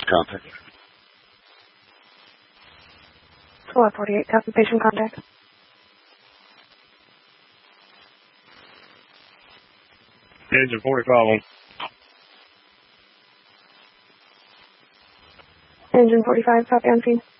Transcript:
contact. Squad 48, copy patient contact. Engine 45 on. Engine 45, copy on scene.